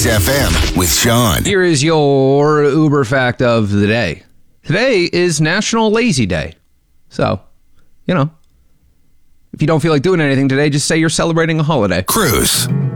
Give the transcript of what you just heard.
FM with Sean. Here is your Uber fact of the day. Today is National Lazy Day. So, if you don't feel like doing anything today, just say you're celebrating a holiday. Cruise.